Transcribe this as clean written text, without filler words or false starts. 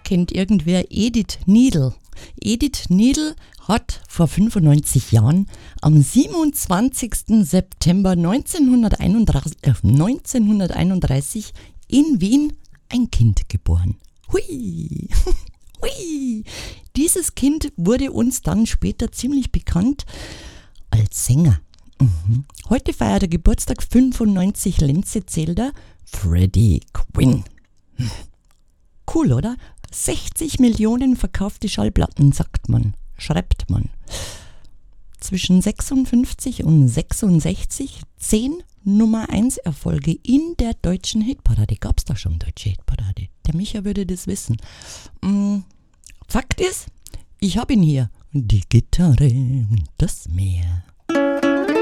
Kennt irgendwer Edith Needle? Edith Needle hat vor 95 Jahren am 27. September 1931 in Wien ein Kind geboren. Hui! Hui! Dieses Kind wurde uns dann später ziemlich bekannt als Sänger. Heute feiert er Geburtstag 95 Lenze Zelder, Freddie Quinn. Cool, oder? 60 Millionen verkaufte Schallplatten, sagt man, schreibt man. Zwischen 56 und 66 10 Nummer 1 Erfolge in der deutschen Hitparade. Gab es da schon deutsche Hitparade? Der Micha würde das wissen. Fakt ist, ich habe ihn hier. Die Gitarre und das Meer.